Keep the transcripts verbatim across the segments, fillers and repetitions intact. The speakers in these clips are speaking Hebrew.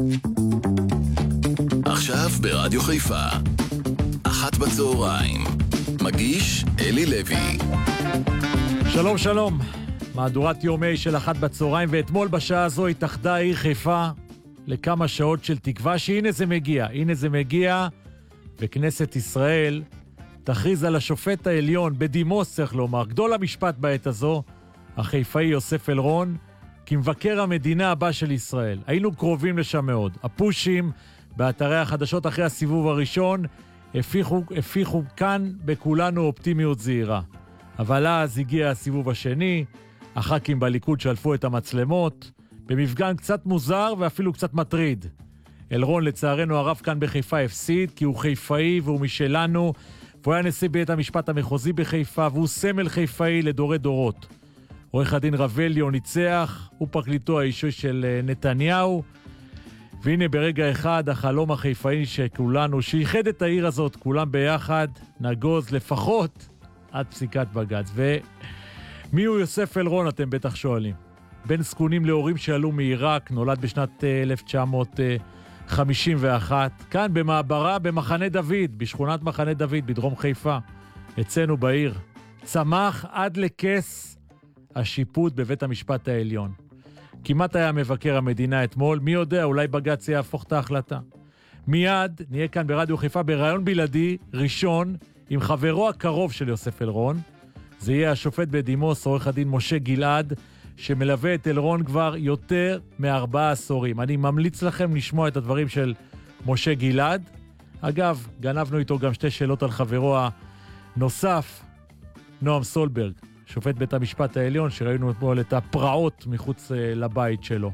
עכשיו ברדיו חיפה, אחת בצהריים, מגיש אלי לוי. שלום שלום, מהדורת יומי של אחת בצהריים, ואתמול בשעה הזו התאחדה העיר חיפה לכמה שעות של תקווה שהנה זה מגיע, הנה זה מגיע, וכנסת ישראל תכריז על השופט העליון בדימוס, צריך לומר, גדול המשפט בעת הזו, החיפאי יוסף אלרון, כמבקר המדינה הבא של ישראל. היינו קרובים לשם מאוד. הפושים באתרי החדשות אחרי הסיבוב הראשון הפיחו, הפיחו כאן בכולנו אופטימיות זהירה. אבל אז הגיע הסיבוב השני, הח"כים בליכוד שלפו את המצלמות, במפגן קצת מוזר ואפילו קצת מטריד. אלרון לצערנו הרב כאן בחיפה הפסיד, כי הוא חיפאי והוא משלנו, והוא היה נשיא בית המשפט המחוזי בחיפה, והוא סמל חיפאי לדורי דורות. עורך הדין רבליו ניצח, הוא פרקליטו האישי של נתניהו, והנה ברגע אחד החלום החיפאי שכולנו, שייחד את העיר הזאת, כולם ביחד, נגוז לפחות עד פסיקת בג"ץ. ומי הוא יוסף אלרון, אתם בטח שואלים. בן זקונים להורים שעלו מעיראק, נולד בשנת אלף תשע מאות חמישים ואחת, כאן במעברה במחנה דוד, בשכונת מחנה דוד, בדרום חיפה, אצלנו בעיר. צמח עד לכס השיפוט בבית המשפט העליון. כמעט היה מבקר המדינה אתמול, מי יודע, אולי בג"ץ יהפוך את ההחלטה. מיד נהיה כאן ברדיו חיפה ברעיון בלעדי ראשון עם חברו הקרוב של יוסף אלרון. זה יהיה השופט בדימוס, עורך הדין משה גלעד, שמלווה את אלרון כבר יותר מארבעה עשורים. אני ממליץ לכם לשמוע את הדברים של משה גלעד. אגב, גנבנו איתו גם שתי שאלות על חברו הנוסף, נועם סולברג, שופט בית המשפט העליון, שראינו אתמול את הפרעות מחוץ לבית שלו.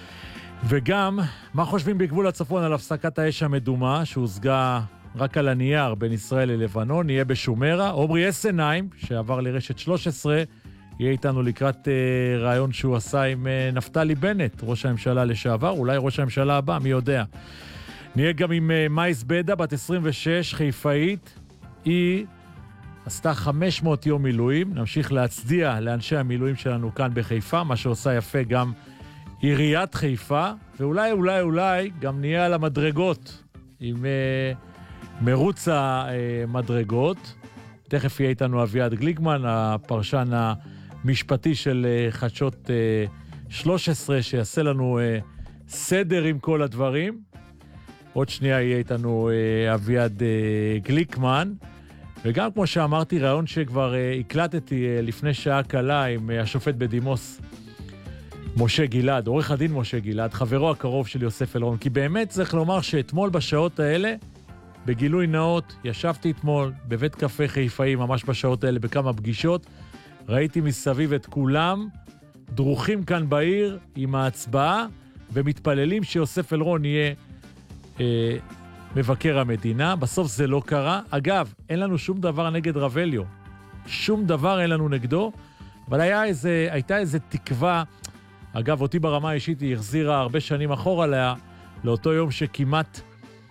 וגם, מה חושבים בגבול הצפון על הפסקת האש המדומה, שהושגה רק על הנייר בין ישראל ללבנון, נהיה בשומרה. עומרי אסנהיים, שעבר לרשת שלוש עשרה, יהיה איתנו לקראת אה, רעיון שהוא עשה עם אה, נפתלי בנט, ראש הממשלה לשעבר, אולי ראש הממשלה הבא, מי יודע. נהיה גם עם אה, מייס בדה, בת עשרים ושש, חיפאית. היא עשתה חמש מאות יום מילואים. נמשיך להצדיע לאנשי המילואים שלנו כאן בחיפה, מה שעושה יפה גם עיריית חיפה, ואולי אולי אולי גם נהיה על המדרגות עם אה, מרוץ המדרגות. תכף יהיה איתנו אביעד גליקמן, הפרשן המשפטי של אה, חדשות אה, שלוש עשרה, שיעשה לנו אה, סדר עם כל הדברים. עוד שנייה יהיה איתנו אה, אביעד אה, גליקמן. וגם כמו שאמרתי, רעיון שכבר uh, הקלטתי uh, לפני שעה קלה עם uh, השופט בדימוס משה גלעד, עורך הדין משה גלעד, חברו הקרוב של יוסף אלרון, כי באמת צריך לומר שאתמול בשעות האלה, בגילוי נאות, ישבתי אתמול בבית קפה חיפאי, ממש בשעות האלה בכמה פגישות, ראיתי מסביב את כולם דרוכים כאן בעיר עם ההצבעה, ומתפללים שיוסף אלרון יהיה Uh, מבקר המדינה. בסוף זה לא קרה. אגב, אין לנו שום דבר נגד רבליו. שום דבר אין לנו נגדו, אבל היה איזה, הייתה איזה תקווה. אגב, אותי ברמה האישית היא החזירה הרבה שנים אחורה לה, לאותו יום שכמעט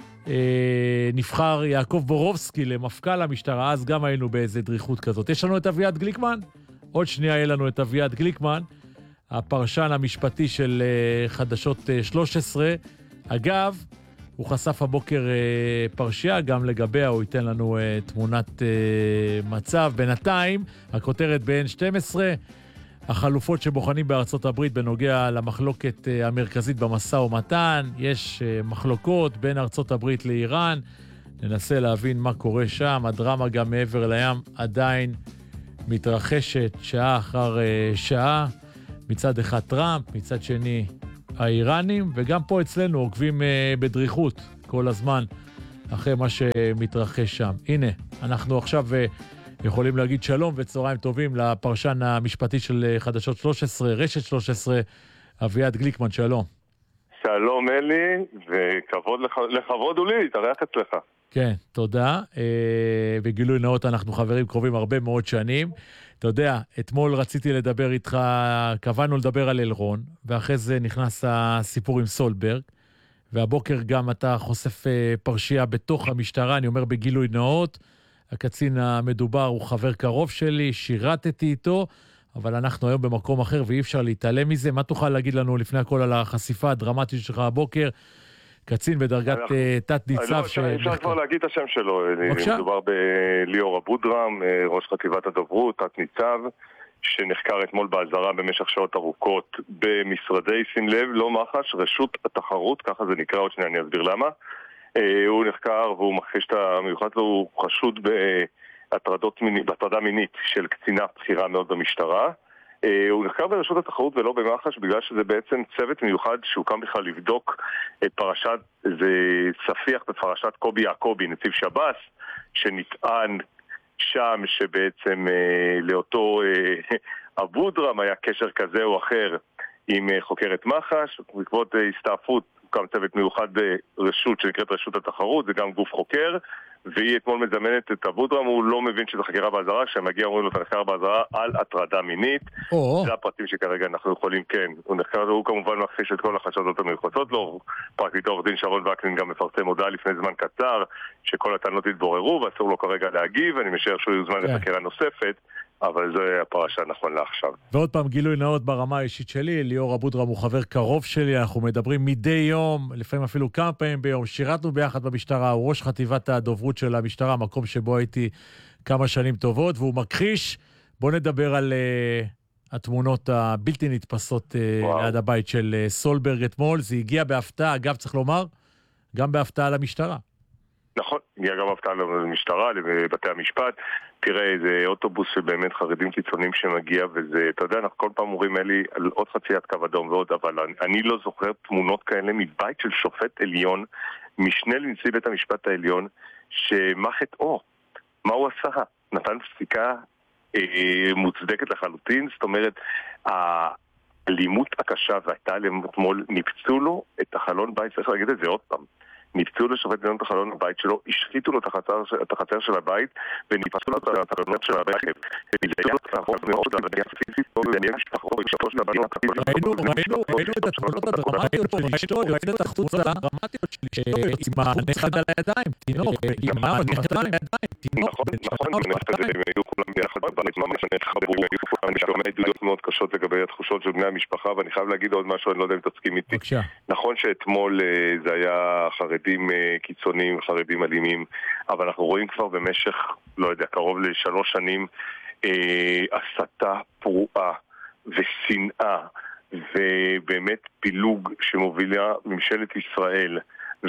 אה, נבחר יעקב בורובסקי למפכ"ל המשטרה, אז גם היינו באיזה דריכות כזאת. יש לנו את אביעד גליקמן, עוד שנייה יהיה לנו את אביעד גליקמן, הפרשן המשפטי של אה, חדשות אה, שלוש עשרה. אגב, הוא חשף הבוקר אה, פרשייה, גם לגביה הוא ייתן לנו אה, תמונת אה, מצב. בינתיים, הכותרת ב-אן שתים עשרה, החלופות שבוחנים בארצות הברית בנוגע למחלוקת אה, המרכזית במשא ומתן. יש אה, מחלוקות בין ארצות הברית לאיראן, ננסה להבין מה קורה שם. הדרמה גם מעבר לים עדיין מתרחשת שעה אחר אה, שעה. מצד אחד טראמפ, מצד שני האיראנים, וגם פה אצלנו עוקבים uh, בדריכות כל הזמן אחרי מה שמתרחש שם. הנה, אנחנו עכשיו uh, יכולים להגיד שלום וצהריים טובים לפרשן המשפטי של uh, חדשות שלוש עשרה, רשת שלוש עשרה, אביעד גליקמן, שלום. שלום אלי, וכבוד לח... לכבוד הוא לי, להתארח אצלך. כן, תודה. Uh, בגילוי נאות אנחנו חברים קרובים הרבה מאוד שנים. אתה יודע, אתמול רציתי לדבר איתך, קבענו לדבר על אלרון, ואחרי זה נכנס הסיפור עם סולברג, והבוקר גם אתה חושף פרשייה בתוך המשטרה, אני אומר בגילוי נאות, הקצין המדובר הוא חבר קרוב שלי, שירתתי איתו, אבל אנחנו היום במקום אחר ואי אפשר להתעלם מזה. מה תוכל להגיד לנו לפני הכל על החשיפה הדרמטית שלך הבוקר? קצין בדרגת תת ניצב. אפשר כבר להגיד את השם שלו. מדובר בליאור אבודרם, ראש חטיבת הדוברות, תת ניצב, שנחקר אתמול באזהרה במשך שעות ארוכות במשרדי, שים לב, לא מח"ש, רשות התחרות, ככה זה נקרא, עוד שנייה אני אסביר למה. הוא נחקר והוא מכחיש את המיוחד לו, הוא חשוד בהטרדה מינית של קצינה בכירה מאוד במשטרה. הוא נחקר ברשות התחרות ולא במח"ש בגלל שזה בעצם צוות מיוחד שהוקם בכלל לבדוק את פרשת, זה ספיח בפרשת קובי יעקובי, נציב שב"ס, שנטען שם שבעצם אה, לאותו אה, אבודרם היה קשר כזה או אחר עם אה, חוקרת מח"ש. בעקבות אה, הסתעפות הוקם צוות מיוחד ברשות שנקראת רשות התחרות, זה גם גוף חוקר, והיא אתמול מזמנת את אבודרם, הוא לא מבין שזה חקירה באזהרה, כשמגיע אומרים לו את הנחקר באזהרה על הטרדה מינית. Oh. זה הפרטים שכרגע אנחנו יכולים, כן. הוא נחקר, הוא כמובן מכחיש את כל החשדות המיוחסות לו. פרקליטו עורך דין שרון וקנין גם מפרסם הודעה לפני זמן קצר, שכל הטענות התבוררו, ואסור לו כרגע להגיב, אני משער שהוא יוזמן yeah. לחקירה נוספת, אבל זה הפרשה נכון לעכשיו. ועוד פעם גילוי נאות ברמה האישית שלי, ליאור אבודרם הוא חבר קרוב שלי, אנחנו מדברים מדי יום, לפעמים אפילו כמה פעמים ביום, שירתנו ביחד במשטרה, הוא ראש חטיבת הדוברות של המשטרה, מקום שבו הייתי כמה שנים טובות, והוא מכחיש. בוא נדבר על uh, התמונות הבלתי נתפסות uh, ליד הבית של uh, סולברג אתמול, זה הגיע בהפתעה, אגב צריך לומר, גם בהפתעה למשטרה. נכון, הגיע גם הפתעה למשטרה, לבתי המשפט. תראה, זה אוטובוס של באמת חרדים קיצוניים שמגיע, וזה, אתה יודע, אנחנו כל פעם אומרים אלי על עוד חציית קו אדום ועוד, אבל אני, אני לא זוכר תמונות כאלה מבית של שופט עליון, משנה לנשיא בית המשפט העליון, שמה חטאו? מה הוא עשה? נתן פסיקה אה, מוצדקת לחלוטין, זאת אומרת, האלימות הקשה והייתה אתמול, ניפצו לו את החלון בית, צריך להגיד את זה עוד פעם. נפצעו לשופט עליון את החלון הבית שלו, השחיתו לו את החצר של הבית, ונפצעו לו את החלונות של הרכב. ונפצעו לו את החלונות מאוד, אבל היה פיזית, ובני המשפחות, משפחות של הבנים הקטנים. ראינו את התמונות הדרמטיות של אשתו, ראינו את החוץ הדרמטיות שלי, עם הנכד על הידיים, תינוק, עם הנכד על הידיים, תינוק. נכון, נכון, הנכד הזה, הם היו כולם ביחד בבית, ממש נחברו. אני שומע עדויות מאוד קשות לגבי התחושות של בני המשפחה, ואני חייב להגיד עוד משהו, אני לא יודע אם תסכים איתי. נכון שאתמול זה היה חרדים קיצוניים, חרדים אלימים, אבל אנחנו רואים כבר במשך, לא יודע, קרוב לשלוש שנים, אה, הסתה פרועה ושנאה, ובאמת פילוג שמובילה ממשלת ישראל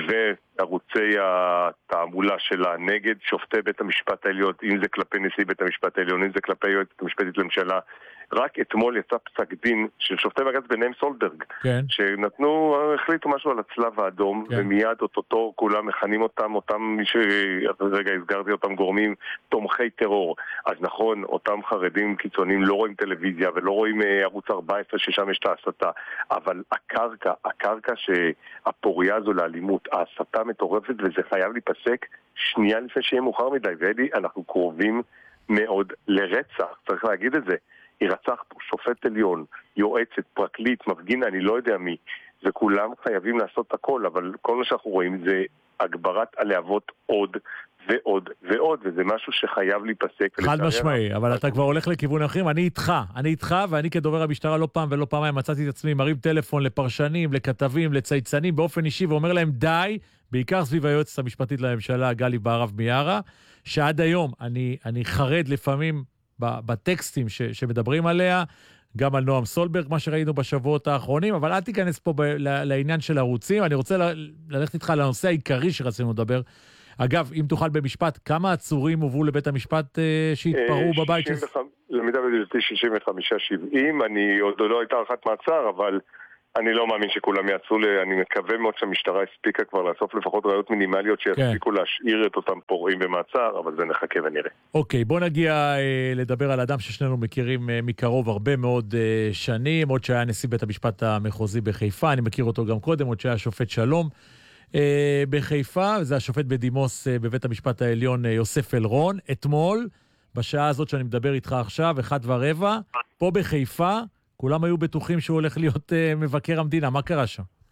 וערוצי התעמולה שלה נגד שופטי בית המשפט העליון, אם זה כלפי נשיא בית המשפט העליון, אם זה כלפי יועצת המשפטית לממשלה. רק אתמול יצא פסק דין של שופטי בג"ץ ביניהם סולברג, כן. שנתנו, החליטו משהו על הצלב האדום, כן. ומיד אותו כולם מכנים אותם, אותם מי שרגע הסגרתי אותם גורמים תומכי טרור. אז נכון, אותם חרדים קיצוניים לא רואים טלוויזיה ולא רואים ערוץ ארבע עשרה ששם יש את ההסתה, אבל הקרקע, הקרקע שהפוריה הזו לאלימות, ההסתה מטורפת, וזה חייב להיפסק שנייה לפני שיהיה מאוחר מדי, ואלי, אנחנו קרובים מאוד לרצח, צריך להגיד את זה. ירצח פה שופט עליון, יועצת, פרקליט, מפגין, אני לא יודע מי, וכולם חייבים לעשות הכל, אבל כל מה שאנחנו רואים זה הגברת הלהבות עוד ועוד ועוד, וזה משהו שחייב להיפסק. חד משמעי, אבל אתה כבר הולך לכיוון אחרים, אני איתך, אני איתך, ואני כדובר המשטרה לא פעם ולא פעמיים מצאתי את עצמי, מרים טלפון לפרשנים, לכתבים, לצייצנים באופן אישי, ואומר להם די, בעיקר סביב היועצת המשפטית לממשלה, גלי בהרב מיארה, שעד היום אני, אני חרד לפעמים בטקסטים ש, שמדברים עליה, גם על נועם סולברג, מה שראינו בשבועות האחרונים, אבל אל תיכנס פה ב, ל, לעניין של ערוצים, אני רוצה ל, ללכת איתך לנושא העיקרי שרצינו לדבר. אגב, אם תוכל במשפט, כמה עצורים הובאו לבית המשפט אה, שהתפרעו בבית? למידה בדלתי שישים וחמש שבעים, אני עוד לא הייתה ערכת מעצר, אבל אני לא מאמין שכולם יעצו, אני מקווה מאוד שהמשטרה הספיקה כבר לאסוף לפחות ראיות מינימליות שיספיקו להשאיר את אותם פורעים במעצר, אבל זה נחכה ונראה. אוקיי, בוא נגיע אה, לדבר על אדם ששנינו מכירים אה, מקרוב הרבה מאוד אה, שנים, עוד שהיה נשיא בית המשפט המחוזי בחיפה, אני מכיר אותו גם קודם, עוד שהיה שופט שלום אה, בחיפה, זה השופט בדימוס אה, בבית המשפט העליון אה, יוסף אלרון. אתמול, בשעה הזאת שאני מדבר איתך עכשיו, אחד ורבע, פה בחיפה, כולם היו בטוחים שהוא הולך להיות uh, מבקר המדינה. מה קרה שם?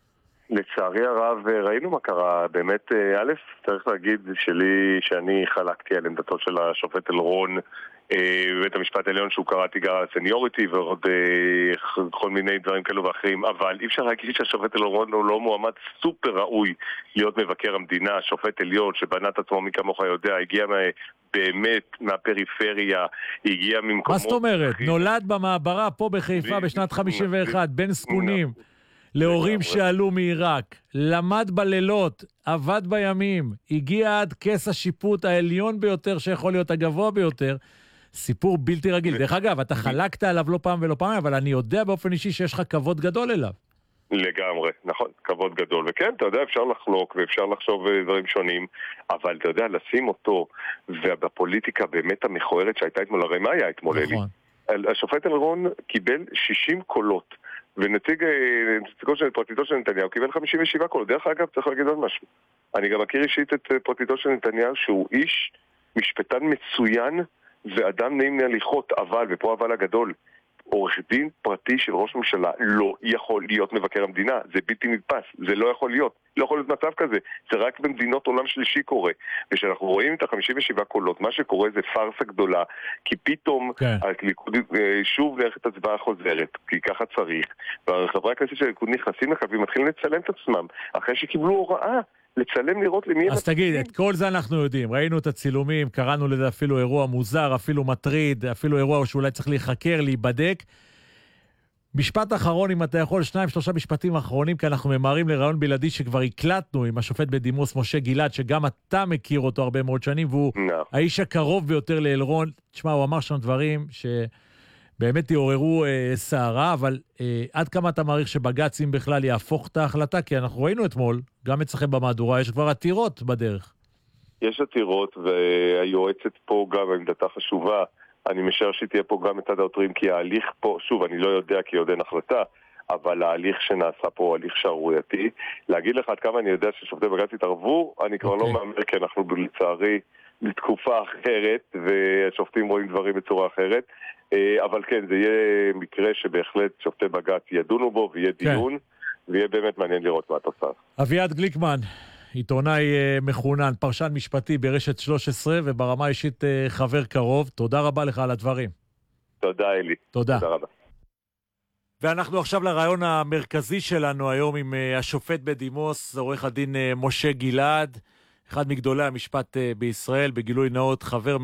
לצערי הרב ראינו מה קרה, באמת, א', צריך להגיד שלי שאני חלקתי על עמדתו של השופט אלרון בבית המשפט העליון, שהוא קרא תיגר על סניוריטי ועוד כל מיני דברים כאלו ואחרים, אבל אי אפשר להגיד שהשופט אלרון הוא לא מועמד סופר ראוי להיות מבקר המדינה. שופט עליון שבנה את עצמו מכמוך יודע, הגיע באמת מהפריפריה, הגיע ממקומות... מה זאת אומרת? נולד במעברה פה בחיפה בשנת חמישים ואחת, בן סכונים, להורים שעלו מעיראק, למד בלילות, עבד בימים, הגיע עד כס השיפוט העליון ביותר שיכול להיות הגבוה ביותר. סיפור בלתי רגיל. דרך אגב, אתה חלקת עליו לא פעם ולא פעם, אבל אני יודע באופן אישי שיש לך כבוד גדול אליו. לגמרי, נכון, כבוד גדול. וכן, אתה יודע, אפשר לחלוק ואפשר לחשוב דברים שונים, אבל אתה יודע, לשים אותו, ובפוליטיקה באמת המכוערת שהייתה אתמול, הרי מה היה אתמול, אלי? השופט אלרון קיבל שישים קולות, ונציג של פרטיתו של נתניהו קיבל חמישים ושבעה קולות. דרך אגב, צריך להגיד עוד משהו. אני גם מכיר אישית את פרטיתו של נתניהו, שהוא איש משפטן מצוין, ואדם נעים להליכות, אבל, ופה אבל הגדול, עורך דין פרטי של ראש ממשלה לא יכול להיות מבקר המדינה. זה בלתי נתפס, זה לא יכול להיות. לא יכול להיות מצב כזה. זה רק במדינות עולם שלישי קורה. ושאנחנו רואים את ה-חמישים ושבעה קולות, מה שקורה זה פרסה גדולה, כי פתאום כן. הליכוד שוב ללכת הצבעה חוזרת, כי ככה צריך. וחברי הכנסת של הליכוד נכנסים לחבים, מתחילים לצלם את עצמם, אחרי שקיבלו הוראה. לצלם לראות למי... אז תגיד, את כל זה אנחנו יודעים. ראינו את הצילומים, קראנו לזה אפילו אירוע מוזר, אפילו מטריד, אפילו אירוע שאולי צריך להיחקר, להיבדק. משפט אחרון, אם אתה יכול, שניים, שלושה משפטים אחרונים, כי אנחנו ממהרים לרעיון בלעדי שכבר הקלטנו עם השופט בדימוס משה גלעד, שגם אתה מכיר אותו הרבה מאוד שנים, והוא no. האיש הקרוב ביותר לאלרון. תשמע, הוא אמר שם דברים ש... באמת יעוררו אה, שערה, אבל אה, עד כמה אתה מעריך שבג"ץ אם בכלל יהפוך את ההחלטה? כי אנחנו ראינו אתמול, גם אצלכם במהדורה, יש כבר עתירות בדרך. יש עתירות, והיועצת פה גם עמדתה חשובה. אני משער שתהיה פה גם מצד העותרים, כי ההליך פה, שוב, אני לא יודע כי עוד אין החלטה, אבל ההליך שנעשה פה הוא הליך שערורייתי. להגיד לך עד כמה אני יודע ששופטי בג"ץ התערבו, אני כבר okay. לא מאמר, כי אנחנו לצערי לתקופה אחרת, והשופטים רואים דברים בצורה אחרת. אבל כן, זה יהיה מקרה שבהחלט שופטי בג"ץ ידונו בו, ויהיה דיון, כן. ויהיה באמת מעניין לראות מה התוצאה. אביעד גליקמן, עיתונאי מחונן, פרשן משפטי ברשת שלוש עשרה, וברמה אישית חבר קרוב. תודה רבה לך על הדברים. תודה, אלי. תודה. תודה רבה. ואנחנו עכשיו לרעיון המרכזי שלנו היום עם השופט בדימוס, עורך הדין משה גלעד, אחד מגדולי המשפט בישראל, בגילוי נאות, חבר